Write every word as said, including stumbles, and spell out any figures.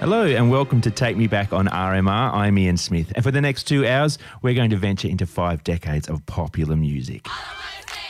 Hello and welcome to Take Me Back on R M R. I'm Ian Smith. And for the next two hours, we're going to venture into five decades of popular music. All I wanna say